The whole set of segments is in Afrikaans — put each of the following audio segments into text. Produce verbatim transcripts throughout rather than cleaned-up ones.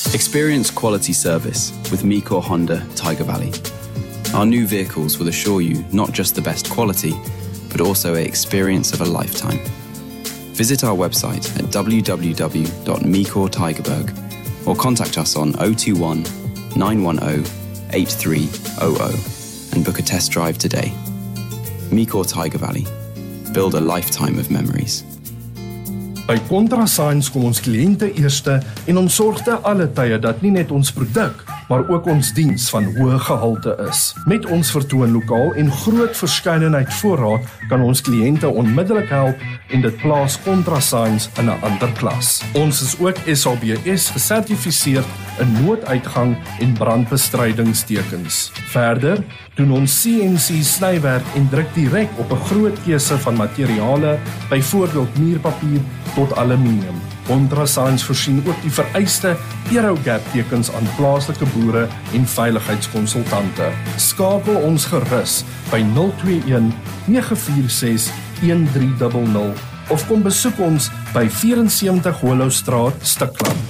Experience quality service with Micor Honda Tiger Valley. Our new vehicles will assure you not just the best quality, but also an experience of a lifetime. Visit our website at w w w dot micor tigerberg or contact us on zero two one, nine one zero, eight three zero zero and book a test drive today. Micor Tiger Valley. Build a lifetime of memories. By ContraSigns kom ons kliënte eerste en ons sorg te alle tye dat nie net ons produk, maar ook ons diens van hoë gehalte is. Met ons vertoonlokaal en groot verskeidenheid voorraad kan ons kliënte onmiddellik help en dit plaas ContraSigns in 'n ander klas. Ons is ook S A B S gesertifiseer in nooduitgang en brandbestrydingstekens. Verder doen ons C N C snywerk en druk direk op 'n groot keuse van materiale, byvoorbeeld muurpapier tot aluminium. ContraSigns voorsien ook die vereiste Aerogap tekens aan plaaslike boere en veiligheidskonsultante. Skakel ons gerus by nul twee een, nege vier ses, een drie nul nul of kom besoek ons by vierentseventig Hollowstraat, Stikland.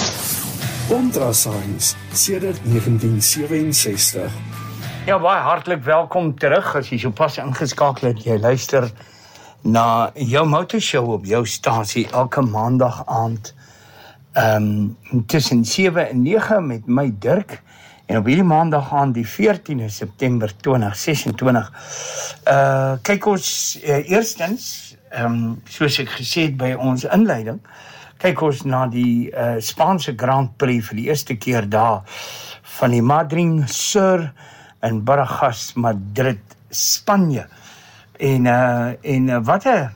ContraSigns, sedert negentien sewe-en-sestig. Ja, baie hartlik welkom terug as jy sopas ingeskakel het. Jy luister na jou motorshow op jou stasie elke maandag aand um, tussen sewe en nege met my Dirk en op hierdie maandag aand die veertiende September twintig sesentwintig. Uh, kyk ons uh, eerstens, um, soos ek gesê het by ons inleiding, kyk ons na die uh, Spaanse Grand Prix vir die eerste keer daar van die Madrid Sur in Barajas, Madrid, Spanje. En, uh, en uh, wat uh,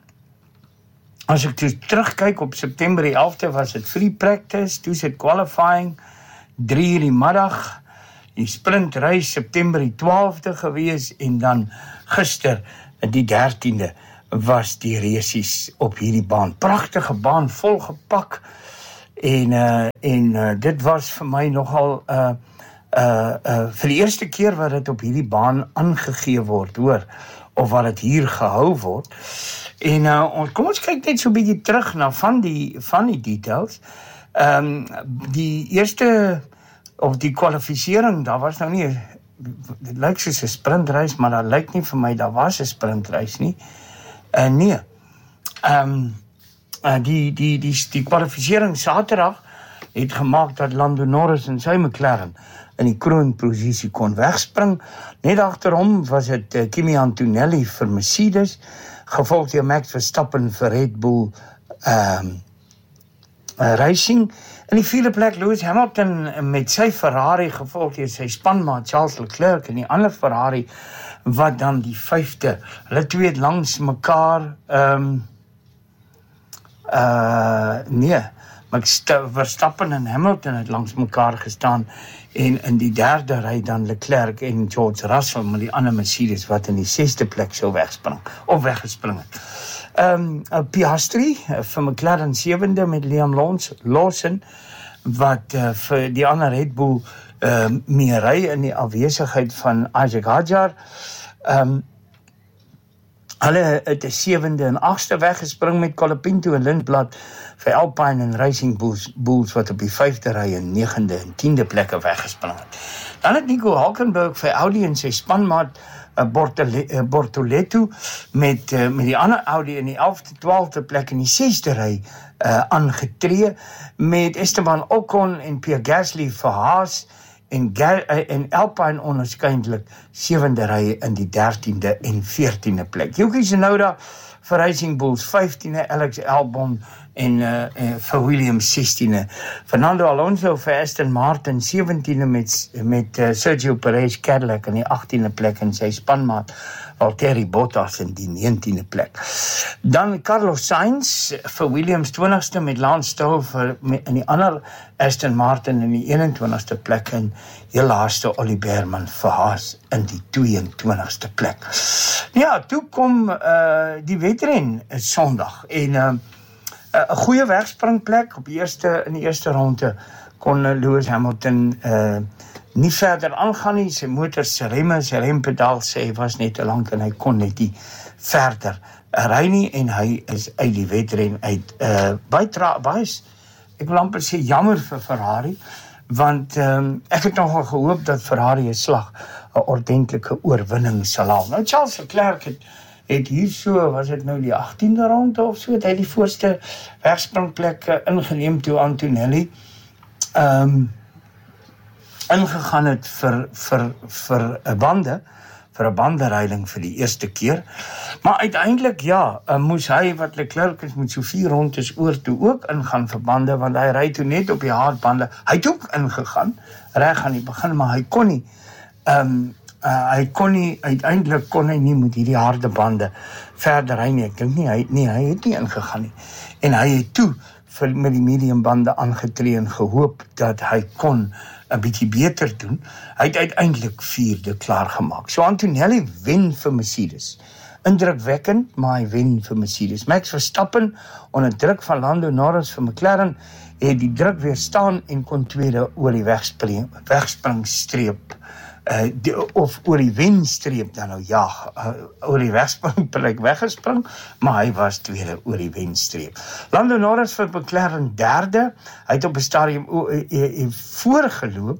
as ek dus terugkyk op September die elfde was het free practice, toe is het qualifying, drie uur die middag, die sprintreis September die twaalfde gewees, en dan gister die dertiende was die resies op hierdie baan. Pragtige baan, volgepak, en, uh, en uh, dit was vir my nogal uh, uh, uh, vir die eerste keer wat dit op hierdie baan aangegee word, hoor, of wat het hier gehou word. En uh, kom ons kyk net so 'n bietjie terug na van die, van die details. Um, die eerste, of die kwalificering, daar was nou nie, dit lyk soos 'n sprintreis, maar dat lyk nie vir my, daar was 'n sprintreis nie. Uh, nee. Um, uh, die, die, die, die kwalificering Saterdag het gemaak dat Lando Norris en sy McLaren in die kroonposisie kon wegspring. Net agter hom was het uh, Kimi Antonelli vir Mercedes, gevolg deur Max Verstappen vir Red Bull um, uh, Racing. In die vierde plek Lewis Hamilton met sy Ferrari, gevolg deur sy spanmaat Charles Leclerc en die ander Ferrari, wat dan die vyfde, hulle twee het langs mekaar, um, uh, nee, Verstappen en Hamilton het langs mekaar gestaan, en in die derde ry dan Leclerc en George Russell met die ander Mercedes wat in die sesde plek sou wegspring, of weggespring het. Um, Piastri vir McLaren sewende met Liam Lawson, wat uh, vir die ander Red Bull uh, meer ry in die afwesigheid van Isaac Hadjar. Um, Hulle het die sewende en agste weggespring met Colapinto en Lindblad vir Alpine en Racing Bulls, Bulls wat op die vyfde ry en negende en tiende plekke weggespring het. Dan het Nico Hulkenberg vir Audi en sy spanmaat uh, Bortole, uh, Bortoleto met, uh, met die ander Audi in die elfde, twaalfde plek en die sesde ry uh, aangetree met Esteban Ocon en Pierre Gasly vir Haas, en, en Alpine onderskyndelik sewende ry in die dertiende en veertiende plek. Yuki Tsunoda vir Racing Bulls vyftiende, Alex Albon en uh, uh, vir Williams sestiende. Fernando Alonso vir Aston Martin sewentiende met, met uh, Sergio Perez Cadillac in die agtiende plek en sy spanmaat Valtteri Bottas in die negentiende plek. Dan Carlos Sainz vir Williams twintigste met Lance Stroll vir, met, in die ander Aston Martin in die eenentwintigste plek en heel laaste Ollie Behrman vir Haas in die tweeëntwintigste plek. Ja, toe kom uh, die wedren Sondag en 'n uh, 'n goeie wegspringplek op die eerste in die eerste ronde kon uh, Lewis Hamilton uh, nie verder aangaan nie. Sy motor se remme, sy rempedaal sê was net te lank en hy kon net nie verder ry nie en hy is uit die wedren uit uh, baie tra- baie ek wil amper sê jammer vir Ferrari, want um, ek het nogal gehoop dat Ferrari 'n slag 'n ordentlike oorwinning sal haal. Nou Charles Leclerc het het hier so, was dit nou die agtiende ronde of so, het hy die voorste wegspringplek uh, ingeneem toe Antonelli um, ingegaan het vir vir vir 'n bande, vir 'n bandereiling vir die eerste keer. Maar uiteindelik ja, uh, moes hy wat Leclerc is met so vier rondes oor toe ook ingaan vir bande, want hy ry toe net op die hardbande. Hy het ook ingegaan reg aan die begin, maar hy kon nie um, uh, hy kon nie uiteindelik kon hy nie met hierdie harde bande verder ry nie. Ek dink nie hy nee, hy het nie ingegaan nie. En hy het toe vir met die medium bande aangetree en gehoop dat hy kon 'n bietjie beter doen. Hy het uiteindelik vierde klaar gemaak. So Antonelli wen vir Mercedes. Indrukwekkend, maar hy wen vir Mercedes. Max Verstappen onder druk van Lando Norris vir McLaren het die druk weerstaan en kon tweede oor die wegspring, wegspringstreep uh, die, of oor die wenstreep dan nou ja, uh, oor die wegspringplek weggespring, maar hy was tweede oor die wenstreep. Lando Norris vir McLaren derde, hy het op 'n stadium uh, uh, uh, voorgeloop,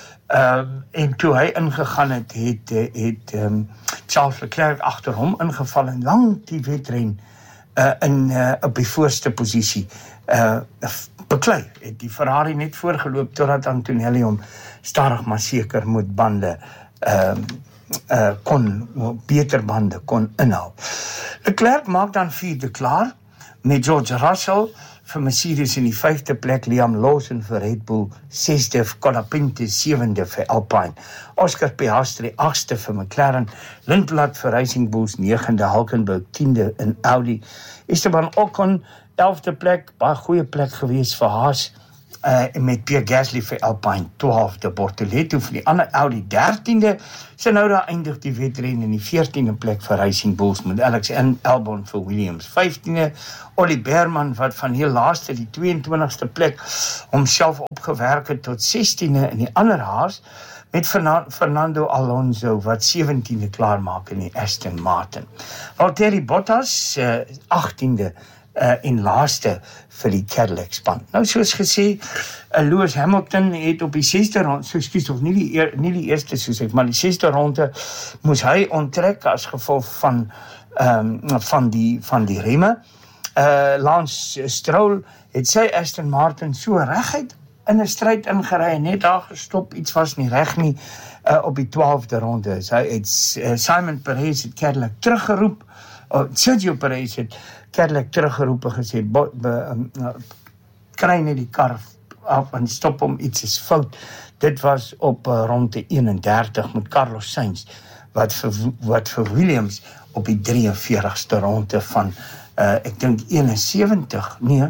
Um, en toe hy ingegaan het, het, het um, Charles Leclerc agter hom ingeval en lang die wedren uh, in, uh, op die voorste posisie uh, beklei. Het die Ferrari net voorgeloop totdat Antonelli hom stadig maar seker moet bande uh, uh, kon, beter bande kon inhaal. Leclerc maak dan vierde klaar met George Russell vir Mercedes in die vyfde plek, Liam Lawson vir Red Bull, sesde vir Colapinto, sewende vir Alpine, Oscar Piastri, agste vir McLaren, Lindblad vir Racing Bulls, negende, Hulkenberg, tiende in Audi, Esteban Ocon, elfde plek, baie goeie plek gewees vir Haas, uh, met Pierre Gasly vir Alpine, twaalfde, Bortoleto vir die ander Audi, dertiende, Tsunoda eindig die wedren in die veertiende plek vir Racing Bulls met Alex Albon vir Williams, vyftiende, Ollie Behrman wat van heel laaste die tweeëntwintigste plek homself opgewerk het tot sestiende in die ander Haas met Fernando Alonso wat sewentiende klaarmaak in die Aston Martin. Valtteri Bottas uh, achttiende uh, en laaste vir die Cadillac span. Nou soos gesê, uh, Lewis Hamilton het op die sesde ronde, so excuse of nie die, eer, nie die eerste soos ek, maar die sesde ronde moes hy onttrek as gevolg van um, van die van die remme. Uh, Lance Stroll het sy Aston Martin so reguit in 'n stryd ingery en net daar gestop, iets was nie reg nie uh, op die twaalfde ronde. Sy het uh, Simon Perez het Cadillac teruggeroep, uh, Sergio Perez het Cadillac teruggeroep en gesê, bo, be, um, uh, kry net die kar af en stop hom, iets is fout. Dit was op uh, ronde eenendertig met Carlos Sainz, wat vir, wat vir Williams op die drieënveertigste ronde van Uh, ek dink eenensewentig, nee,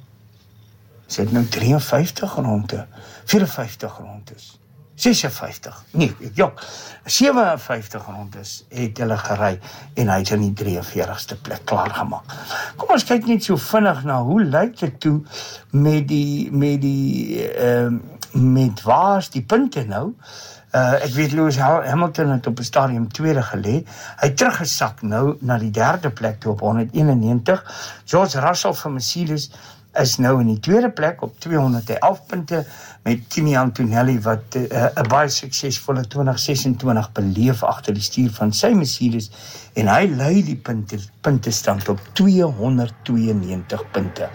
is dit nou drieënvyftig ronde, vierenvyftig rondes, sesenvyftig, nee, ek jok, sewenvyftig rondes het hulle gery en hy het in die drieënveertigste plek klaargemaak. Kom ons kyk net so vinnig na hoe lyk dit toe met die, met die, uh, met waar is die punte nou? Uh, ek weet Lewis Hamilton het op 'n stadium tweede gelê. Hy het teruggesak nou na die derde plek toe op honderdeenennegentig. George Russell van Mercedes is nou in die tweede plek op tweehonderdelf punte met Kimi Antonelli wat 'n uh, baie suksesvolle twintig sesentwintig beleef agter die stuur van sy Mercedes en hy lei die punte puntestand op tweehonderdtweeënnegentig punte.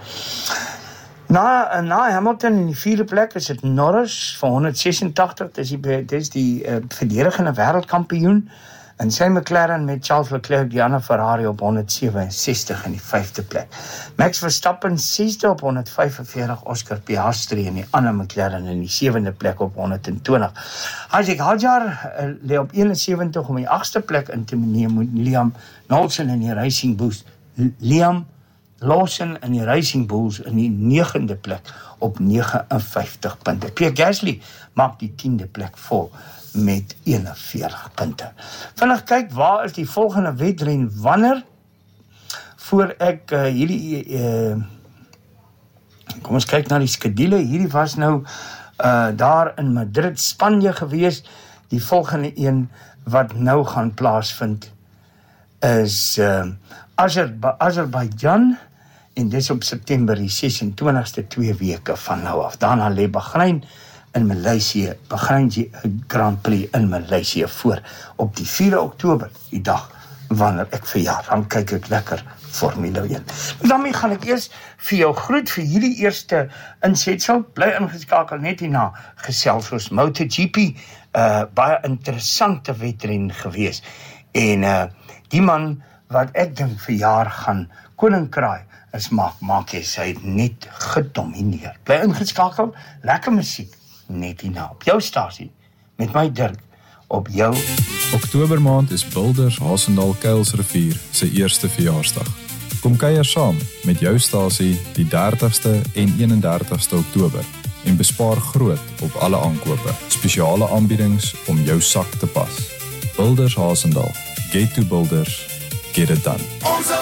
Na, na Hamilton in die vierde plek is het Norris van honderdsesenagtig, dis die, dis die uh, verdedigende wêreldkampioen, en sy McLaren met Charles Leclerc, die ander Ferrari op honderdsewenensestig in die vyfde plek. Max Verstappen sesde op honderdvyfenveertig, Oscar Piastri en die ander McLaren in die sewende plek op honderdtwintig. Isaac Hadjar uh, lê op eenensewentig om die agste plek in te neem met Liam Lawson in die Racing Bulls. Liam Lawson in die Racing Bulls in die negende plek op negenenvyftig punte. Pierre Gasly maak die tiende plek vol met eenenveertig punte. Vinnig kyk, waar is die volgende wedren wanneer? Voor ek uh, hierdie uh, kom ons kyk na die skedule. Hierdie was nou uh, daar in Madrid, Spanje gewees. Die volgende een wat nou gaan plaasvind is uh, Azer- Azerbaijan en dis op September die ses en twintigste, twee weke van nou af. Daarna lê Bahrein in Maleisië, Bahrein Grand Prix in Maleisië voor op die vierde Oktober, die dag wanneer ek verjaar, dan kyk ek lekker Formule een. Daarmee gaan ek eers vir jou groet vir hierdie eerste insetsel, bly ingeskakel net hierna, gesels ons MotoGP, uh, baie interessante wedren gewees, en uh, die man wat ek dink verjaar gaan koninkraai, is Marc Marquez, hy het net gedomineer. Bly ingeskakel, lekker musiek, net hierna, op jou stasie, met my Dirk, op jou. Oktobermaand is Boulders Hasendal Kuilsrivier sy eerste verjaarsdag. Kom kuier saam met jou stasie die dertigste en eenendertigste Oktober en bespaar groot op alle aankope. Spesiale aanbiedings om jou sak te pas. Boulders Hasendal. Get to Boulders. Get it done.